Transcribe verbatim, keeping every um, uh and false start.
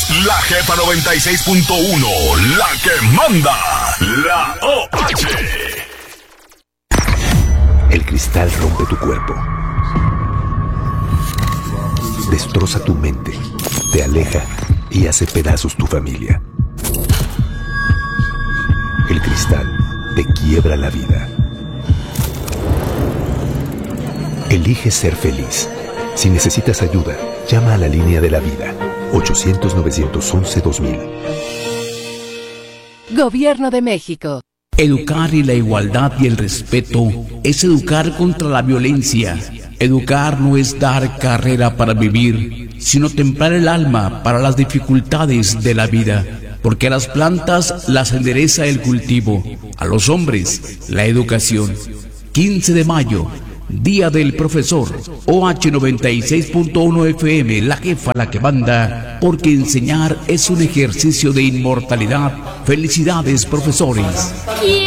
La Jefa noventa y seis punto uno, la que manda, la O H. El cristal rompe tu cuerpo, destroza tu mente, te aleja y hace pedazos tu familia. El cristal te quiebra la vida. Elige ser feliz. Si necesitas ayuda, llama a la línea de la vida, ochocientos, novecientos once, dos mil. Gobierno de México. Educar y la igualdad y el respeto es educar contra la violencia. Educar no es dar carrera para vivir, sino templar el alma para las dificultades de la vida. Porque a las plantas las endereza el cultivo, a los hombres la educación. quince de mayo, Día del Profesor. O H noventa y seis punto uno F M, la jefa, la que manda, porque enseñar es un ejercicio de inmortalidad. Felicidades, profesores.